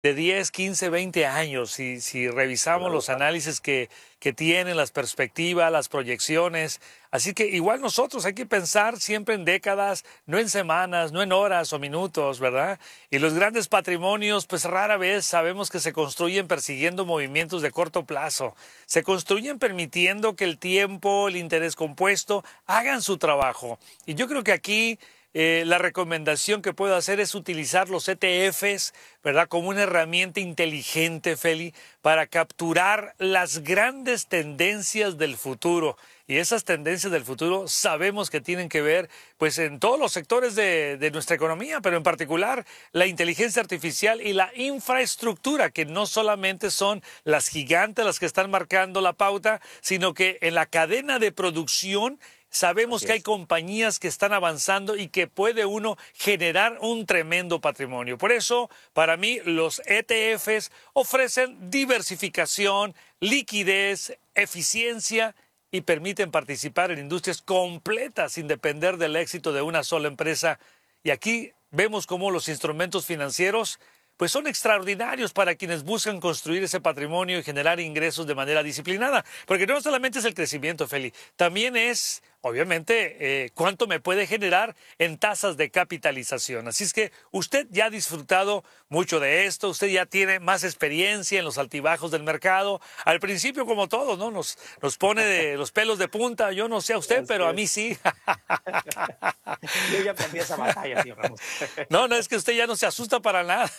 de 10, 15, 20 años, si revisamos los análisis que tienen, las perspectivas, las proyecciones. Así que igual nosotros hay que pensar siempre en décadas, no en semanas, no en horas o minutos, ¿verdad? Y los grandes patrimonios, pues rara vez sabemos que se construyen persiguiendo movimientos de corto plazo. Se construyen permitiendo que el tiempo, el interés compuesto, hagan su trabajo. Y yo creo que aquí la recomendación que puedo hacer es utilizar los ETFs, ¿verdad?, como una herramienta inteligente, Feli, para capturar las grandes tendencias del futuro. Y esas tendencias del futuro sabemos que tienen que ver pues en todos los sectores de nuestra economía, pero en particular la inteligencia artificial y la infraestructura, que no solamente son las gigantes las que están marcando la pauta, sino que en la cadena de producción sabemos que hay compañías que están avanzando y que puede uno generar un tremendo patrimonio. Por eso, para mí, los ETFs ofrecen diversificación, liquidez, eficiencia y permiten participar en industrias completas sin depender del éxito de una sola empresa. Y aquí vemos cómo los instrumentos financieros pues son extraordinarios para quienes buscan construir ese patrimonio y generar ingresos de manera disciplinada. Porque no solamente es el crecimiento, Feli, también es, obviamente, cuánto me puede generar en tasas de capitalización. Así es que usted ya ha disfrutado mucho de esto, usted ya tiene más experiencia en los altibajos del mercado. Al principio, como todo, ¿no? Nos pone de los pelos de punta. Yo no sé a usted, pero a mí sí. Yo ya perdí esa batalla, tío Ramos. No, es que usted ya no se asusta para nada.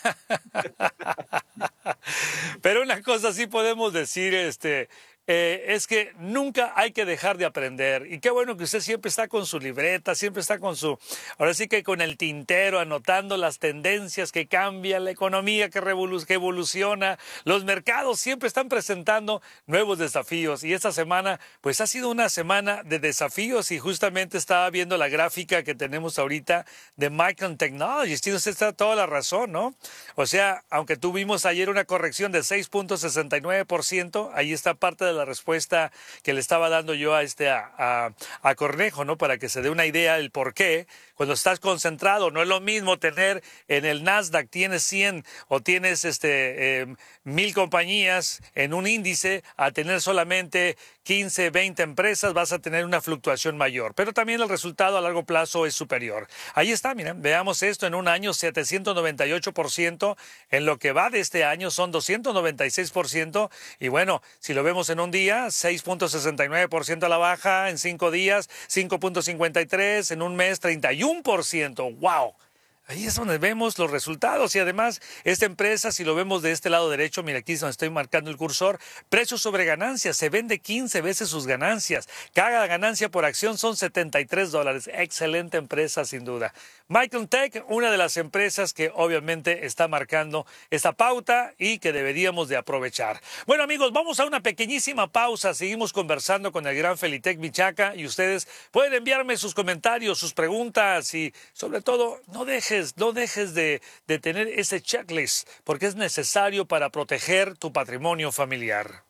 Pero una cosa sí podemos decir, es que nunca hay que dejar de aprender. Y qué bueno que usted siempre está con su libreta, siempre está con ahora sí que con el tintero, anotando las tendencias que cambian, la economía que evoluciona, los mercados siempre están presentando nuevos desafíos. Y esta semana, pues ha sido una semana de desafíos y justamente estaba viendo la gráfica que tenemos ahorita de Micron Technology. Tiene usted toda la razón, ¿no? O sea, aunque tuvimos ayer una corrección de 6.69%, ahí está parte de la respuesta que le estaba dando yo a Cornejo, ¿no? Para que se dé una idea del por qué. Cuando estás concentrado, no es lo mismo tener en el Nasdaq, tienes 100 o tienes 1000 compañías en un índice, a tener solamente 15, 20 empresas, vas a tener una fluctuación mayor. Pero también el resultado a largo plazo es superior. Ahí está, miren, veamos esto en un año, 798%, en lo que va de este año son 296%, y bueno, si lo vemos en un día, 6.69% a la baja, en 5 días, 5.53%, en un mes, 31%. ¡Wow! Ahí es donde vemos los resultados y además esta empresa, si lo vemos de este lado derecho, mira aquí es donde estoy marcando el cursor, precio sobre ganancias, se vende 15 veces sus ganancias, cada ganancia por acción son $73, excelente empresa sin duda. Micron Tech, una de las empresas que obviamente está marcando esta pauta y que deberíamos de aprovechar. Bueno amigos, vamos a una pequeñísima pausa, seguimos conversando con el gran Felitec Michaca y ustedes pueden enviarme sus comentarios, sus preguntas y sobre todo no dejes de tener ese checklist porque es necesario para proteger tu patrimonio familiar.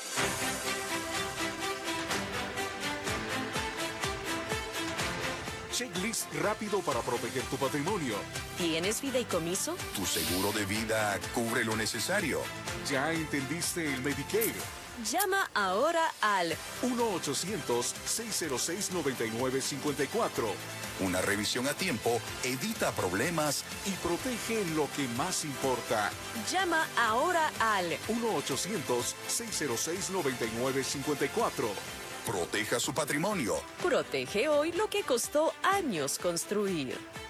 Checklist rápido para proteger tu patrimonio. ¿Tienes fideicomiso? Tu seguro de vida cubre lo necesario. ¿Ya entendiste el Medicare? Llama ahora al 1-800-606-9954. Una revisión a tiempo evita problemas Y protege lo que más importa. Llama ahora al 1-800-606-9954. proteja su patrimonio. Protege hoy lo que costó años construir.